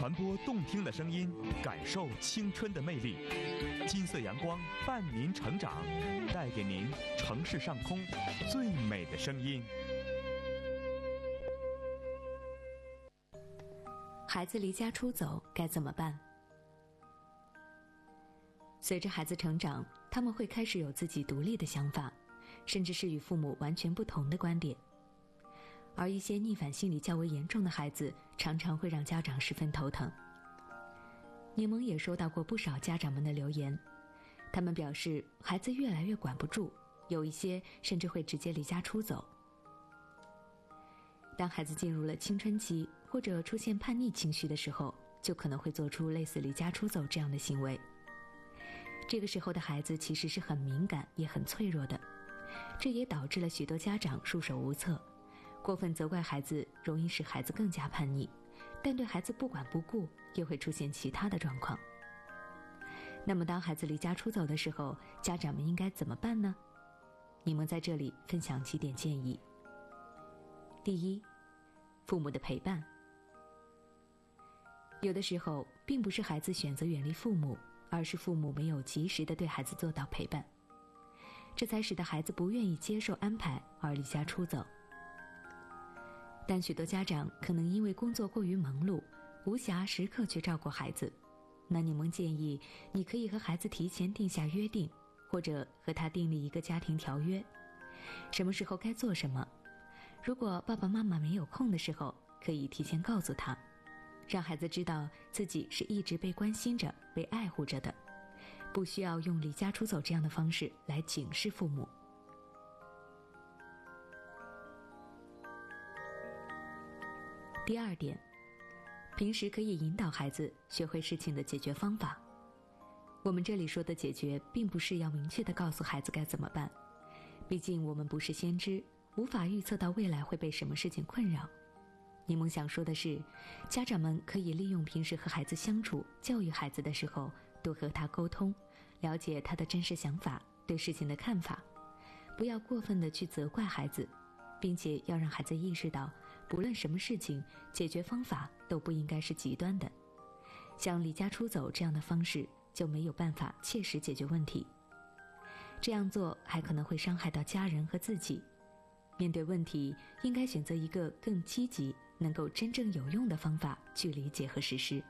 传播动听的声音，感受青春的魅力。金色阳光伴您成长，带给您城市上空最美的声音。 孩子离家出走该怎么办？随着孩子成长，他们会开始有自己独立的想法，甚至是与父母完全不同的观点。而一些逆反心理较为严重的孩子，常常会让家长十分头疼。柠檬也收到过不少家长们的留言，他们表示孩子越来越管不住，有一些甚至会直接离家出走。当孩子进入了青春期或者出现叛逆情绪的时候，就可能会做出类似离家出走这样的行为。这个时候的孩子其实是很敏感也很脆弱的，这也导致了许多家长束手无策，过分责怪孩子容易使孩子更加叛逆，但对孩子不管不顾又会出现其他的状况。那么当孩子离家出走的时候，家长们应该怎么办呢？你们在这里分享几点建议。第一，父母的陪伴。有的时候并不是孩子选择远离父母，而是父母没有及时地对孩子做到陪伴，这才使得孩子不愿意接受安排而离家出走。但许多家长可能因为工作过于忙碌，无暇时刻去照顾孩子，那柠檬建议你可以和孩子提前定下约定，或者和他订立一个家庭条约，什么时候该做什么。如果爸爸妈妈没有空的时候，可以提前告诉他，让孩子知道自己是一直被关心着、被爱护着的，不需要用离家出走这样的方式来警示父母。第二点，平时可以引导孩子学会事情的解决方法。我们这里说的解决，并不是要明确地告诉孩子该怎么办，毕竟我们不是先知，无法预测到未来会被什么事情困扰。柠檬想说的是，家长们可以利用平时和孩子相处、教育孩子的时候，多和他沟通，了解他的真实想法、对事情的看法，不要过分地去责怪孩子，并且要让孩子意识到，不论什么事情，解决方法都不应该是极端的。像离家出走这样的方式，就没有办法切实解决问题。这样做还可能会伤害到家人和自己。面对问题，应该选择一个更积极、能够真正有用的方法去理解和实施。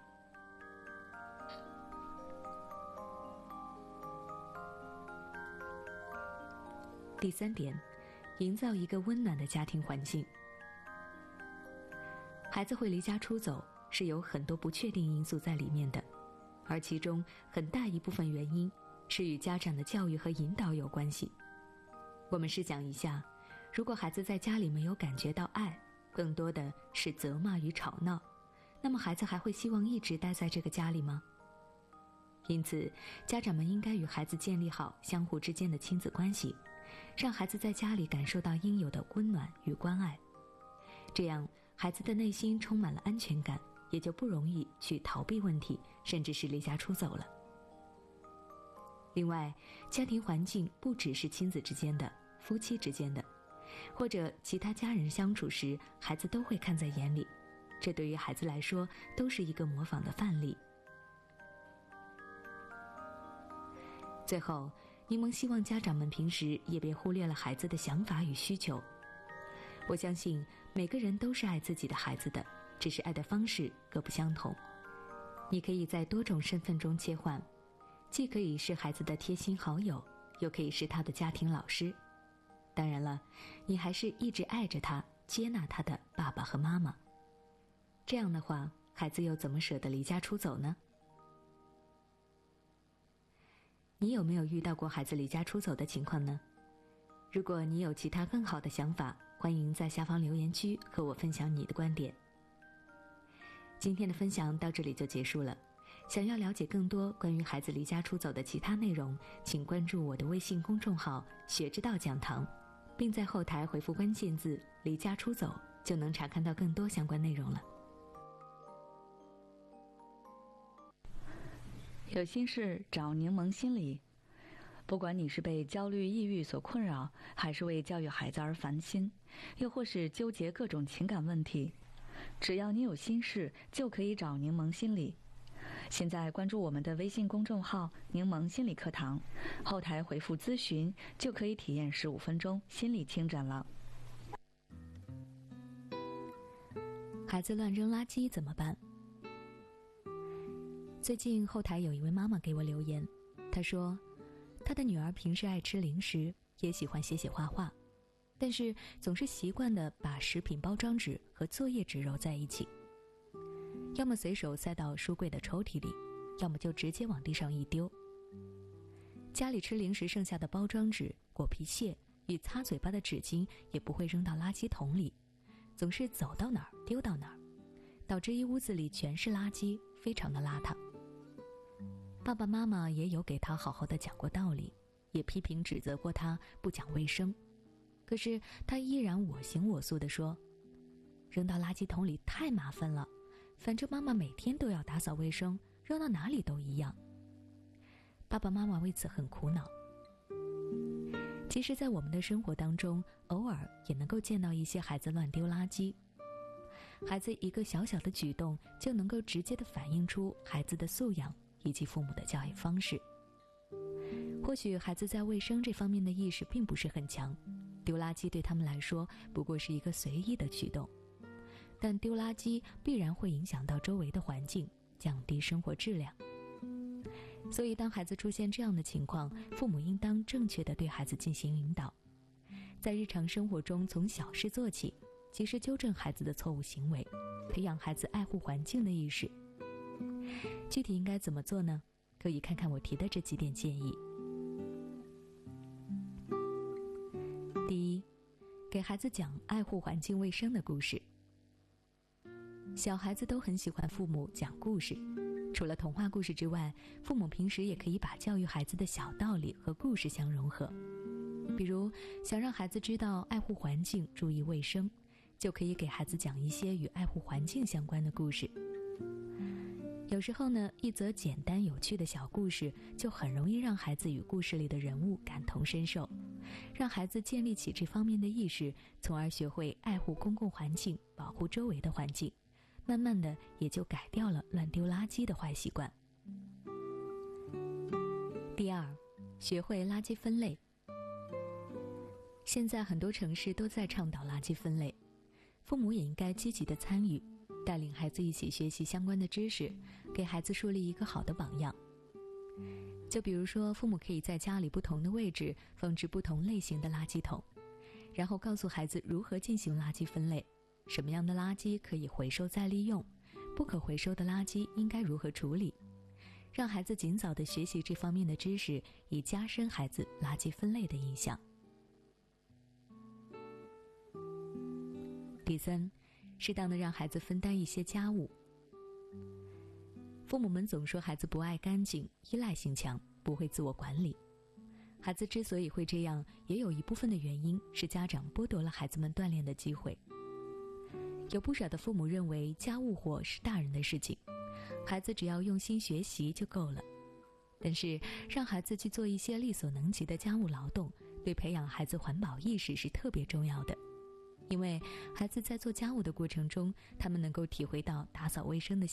第三点，营造一个温暖的家庭环境。孩子会离家出走，是有很多不确定因素在里面的，而其中很大一部分原因是与家长的教育和引导有关系。我们试想一下，如果孩子在家里没有感觉到爱，更多的是责骂与吵闹，那么孩子还会希望一直待在这个家里吗？因此，家长们应该与孩子建立好相互之间的亲子关系，让孩子在家里感受到应有的温暖与关爱，这样孩子的内心充满了安全感，也就不容易去逃避问题，甚至是离家出走了。另外，家庭环境不只是亲子之间的、夫妻之间的，或者其他家人相处时，孩子都会看在眼里，这对于孩子来说都是一个模仿的范例。最后，柠檬希望家长们平时也别忽略了孩子的想法与需求。我相信每个人都是爱自己的孩子的，只是爱的方式各不相同。你可以在多种身份中切换，既可以是孩子的贴心好友，又可以是他的家庭老师。当然了，你还是一直爱着他、接纳他的爸爸和妈妈。这样的话，孩子又怎么舍得离家出走呢？你有没有遇到过孩子离家出走的情况呢？如果你有其他更好的想法，欢迎在下方留言区和我分享你的观点。今天的分享到这里就结束了。想要了解更多关于孩子离家出走的其他内容，请关注我的微信公众号学之道讲堂，并在后台回复关键字离家出走，就能查看到更多相关内容了。 有心事找柠檬心理。不管你是被焦虑抑郁所困扰，还是为教育孩子而烦心，又或是纠结各种情感问题， 只要你有心事，就可以找柠檬心理。现在关注我们的微信公众号“柠檬心理课堂”，后台回复咨询就可以体验15分钟心理清诊了。 孩子乱扔垃圾怎么办？最近后台有一位妈妈给我留言，她说她的女儿平时爱吃零食，也喜欢写写画画，但是总是习惯地把食品包装纸和作业纸揉在一起，要么随手塞到书柜的抽屉里，要么就直接往地上一丢。家里吃零食剩下的包装纸、果皮屑与擦嘴巴的纸巾也不会扔到垃圾桶里，总是走到哪儿丢到哪儿，导致一屋子里全是垃圾，非常的邋遢。爸爸妈妈也有给他好好的讲过道理，也批评指责过他不讲卫生，可是他依然我行我素地说，扔到垃圾桶里太麻烦了，反正妈妈每天都要打扫卫生，扔到哪里都一样。爸爸妈妈为此很苦恼。其实在我们的生活当中，偶尔也能够见到一些孩子乱丢垃圾。孩子一个小小的举动就能够直接地反映出孩子的素养以及父母的教育方式。或许孩子在卫生这方面的意识并不是很强，丢垃圾对他们来说不过是一个随意的举动，但丢垃圾必然会影响到周围的环境，降低生活质量。所以当孩子出现这样的情况，父母应当正确地对孩子进行引导，在日常生活中从小事做起，及时纠正孩子的错误行为，培养孩子爱护环境的意识。具体应该怎么做呢？可以看看我提的这几点建议。第一，给孩子讲爱护环境卫生的故事。小孩子都很喜欢父母讲故事，除了童话故事之外，父母平时也可以把教育孩子的小道理和故事相融合。比如想让孩子知道爱护环境、注意卫生，就可以给孩子讲一些与爱护环境相关的故事。有时候呢，一则简单有趣的小故事就很容易让孩子与故事里的人物感同身受，让孩子建立起这方面的意识，从而学会爱护公共环境，保护周围的环境，慢慢的也就改掉了乱丢垃圾的坏习惯。第二，学会垃圾分类。现在很多城市都在倡导垃圾分类，父母也应该积极的参与，带领孩子一起学习相关的知识，给孩子树立一个好的榜样。就比如说，父母可以在家里不同的位置放置不同类型的垃圾桶，然后告诉孩子如何进行垃圾分类，什么样的垃圾可以回收再利用，不可回收的垃圾应该如何处理，让孩子尽早地学习这方面的知识，以加深孩子垃圾分类的印象。第三，适当的让孩子分担一些家务。父母们总说孩子不爱干净，依赖性强，不会自我管理。孩子之所以会这样，也有一部分的原因是家长剥夺了孩子们锻炼的机会。有不少的父母认为家务活是大人的事情，孩子只要用心学习就够了。但是让孩子去做一些力所能及的家务劳动，对培养孩子环保意识是特别重要的。因为孩子在做家务的过程中，他们能够体会到打扫卫生的